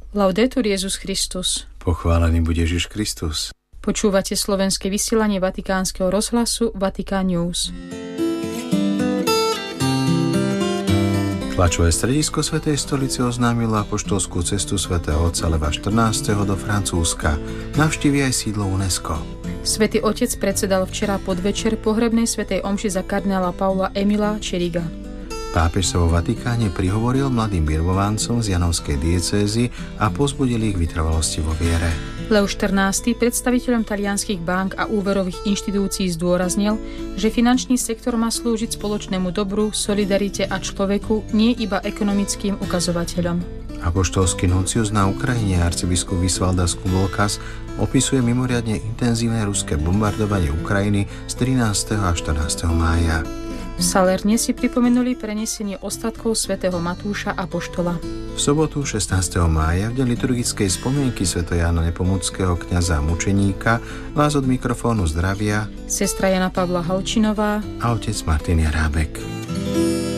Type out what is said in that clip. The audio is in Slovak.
Laudetur Jesus Christus. Pochválený bude Ježiš Kristus. Počúvate slovenské vysielanie Vatikánskeho rozhlasu Vatikán News. Tlačové stredisko Svätej stolice oznámilo apoštolskú cestu svätého otca Leva 14. do Francúzska. Navštívi aj sídlo UNESCO. Svätý otec predsedal včera podvečer pohrebnej svätej omši za kardinála Paula Emila Čeriga. Pápež sa vo Vatikáne prihovoril mladým birmovancom z Janovskej diecézy a povzbudil ich vytrvalosti vo viere. Leo XIV. Predstaviteľom talianskych bank a úverových inštitúcií zdôraznil, že finančný sektor má slúžiť spoločnému dobru, solidarite a človeku, nie iba ekonomickým ukazovateľom. Apoštolský nuncius na Ukrajine arcibiskup Visvaldas Kubulkas opisuje mimoriadne intenzívne ruské bombardovanie Ukrajiny z 13. a 14. mája. V Salerne si pripomenuli prenesenie ostatkov svätého Matúša apoštola. V sobotu 16. mája, v deň liturgickej spomienky svätého Jána Nepomuckého, kňaza a mučeníka, vás od mikrofónu zdravia sestra Jana Pavla Halčinová a otec Martin Jarábek.